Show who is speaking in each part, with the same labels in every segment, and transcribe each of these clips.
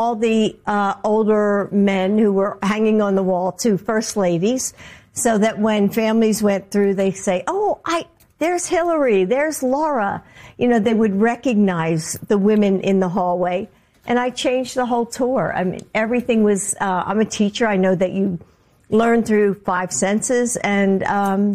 Speaker 1: all the older men who were hanging on the wall to first ladies, so that when families went through, they say, there's Hillary, there's Laura. You know, they would recognize the women in the hallway. And I changed the whole tour. I mean, everything was, I'm a teacher. I know that you learn through 5 senses. And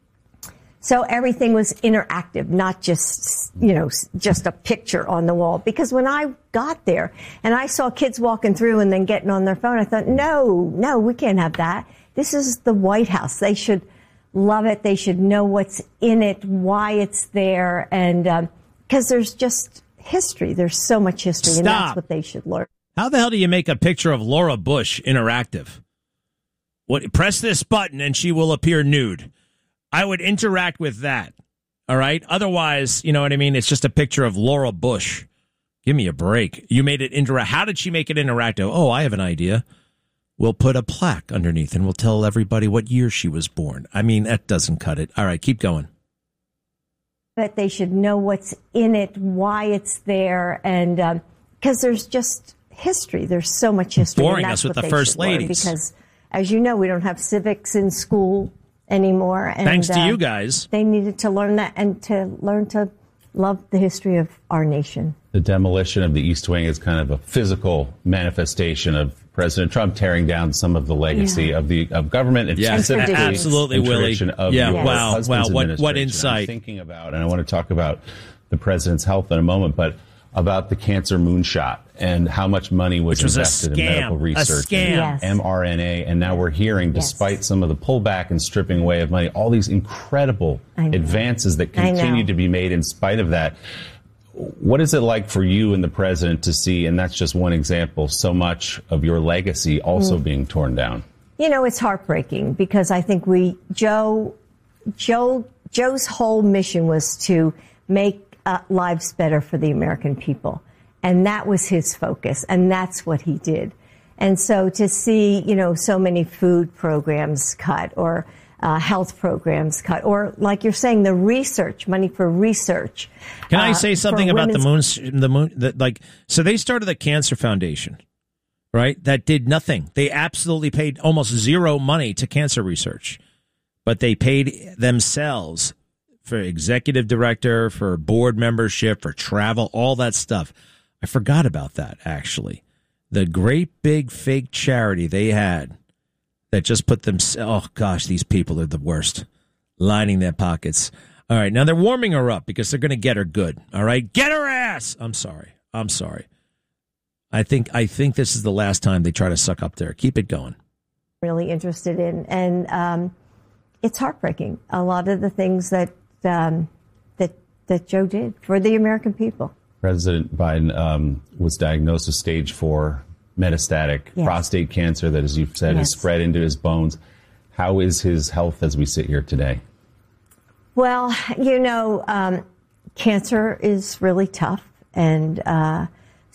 Speaker 1: so everything was interactive, not just, just a picture on the wall. Because when I got there and I saw kids walking through and then getting on their phone, I thought, no, we can't have that. This is the White House. They should love it. They should know what's in it, why it's there. And because there's just history. There's so much history, and that's what they should learn.
Speaker 2: How the hell do you make a picture of Laura Bush interactive? Press this button and she will appear nude. I would interact with that. All right. Otherwise, you know what I mean? It's just a picture of Laura Bush. Give me a break. You made it interactive. How did she make it interactive? Oh, I have an idea. We'll put a plaque underneath and we'll tell everybody what year she was born. I mean, that doesn't cut it. All right, keep going.
Speaker 1: That they should know what's in it, why it's there, and because there's just history. There's so much history.
Speaker 2: Boring us with the first ladies.
Speaker 1: Because, as you know, we don't have civics in school anymore. And,
Speaker 2: thanks to you guys.
Speaker 1: They needed to learn that and to learn to love the history of our nation.
Speaker 3: The demolition of the East Wing is kind of a physical manifestation of President Trump tearing down some of the legacy of government. And specifically
Speaker 2: absolutely, Willie. Wow. What insight.
Speaker 3: I'm thinking about, and I want to talk about the president's health in a moment, but about the cancer moonshot and how much money was invested in medical research,
Speaker 2: and
Speaker 3: mRNA, and now we're hearing, despite some of the pullback and stripping away of money, all these incredible advances that continue to be made in spite of that. What is it like for you and the president to see, and that's just one example, so much of your legacy also being torn down?
Speaker 1: You know, it's heartbreaking because I think Joe's whole mission was to make lives better for the American people. And that was his focus, and that's what he did. And so to see, so many food programs cut or health programs cut, or like you're saying, the research, money for research.
Speaker 2: Can I say something about the moon? So they started the Cancer Foundation, right? That did nothing. They absolutely paid almost zero money to cancer research, but they paid themselves for executive director, for board membership, for travel, all that stuff. I forgot about that, actually. The great big fake charity they had that just put them, oh gosh, these people are the worst, lining their pockets. All right, now they're warming her up because they're going to get her good. All right, get her ass. I'm sorry. I think this is the last time they try to suck up there. Keep it going.
Speaker 1: Really interested in, and it's heartbreaking. A lot of the things that Joe did for the American people.
Speaker 3: President Biden was diagnosed with stage 4 metastatic prostate cancer that, as you've said, has spread into his bones. How is his health as we sit here today?
Speaker 1: Well, cancer is really tough, and I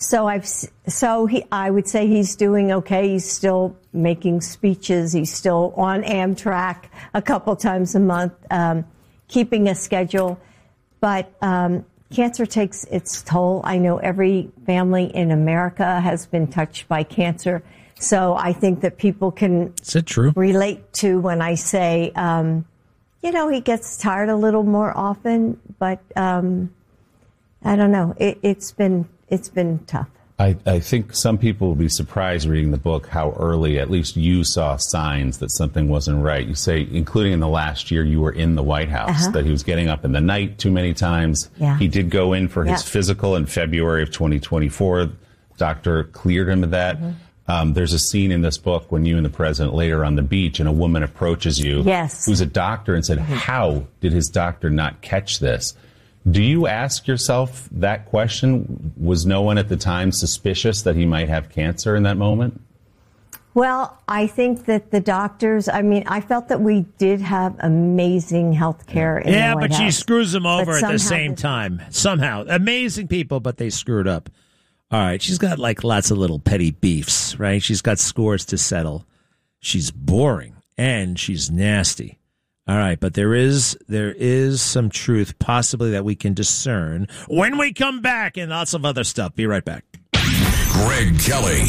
Speaker 1: would say he's doing okay. He's still making speeches. He's still on Amtrak a couple times a month, keeping a schedule, but cancer takes its toll. I know every family in America has been touched by cancer. So I think that people can relate to when I say, he gets tired a little more often, but I don't know. It's been tough.
Speaker 3: I think some people will be surprised reading the book how early, at least you saw signs that something wasn't right. You say, including in the last year you were in the White House, that he was getting up in the night too many times. Yeah. He did go in for his physical in February of 2024. Doctor cleared him of that. There's a scene in this book when you and the president later on the beach and a woman approaches you who's a doctor and said, how did his doctor not catch this? Do you ask yourself that question? Was no one at the time suspicious that he might have cancer in that moment?
Speaker 1: Well, I think that the doctors, I felt that we did have amazing health care in the White House.
Speaker 2: She screws them over at the same time. Somehow. Amazing people, but they screwed up. All right, she's got lots of little petty beefs, right? She's got scores to settle. She's boring, and she's nasty. All right, but there is some truth possibly that we can discern when we come back and lots of other stuff. Be right back.
Speaker 4: Greg Kelly.